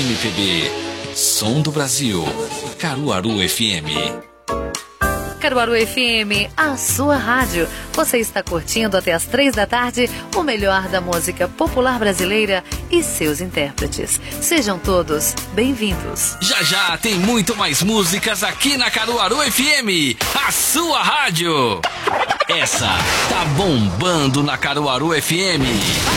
MPB. Som do Brasil. Caruaru FM. Caruaru FM, a sua rádio. Você está curtindo até as 3 da tarde o melhor da música popular brasileira e seus intérpretes. Sejam todos bem-vindos. Já já tem muito mais músicas aqui na Caruaru FM, a sua rádio. Essa tá bombando na Caruaru FM.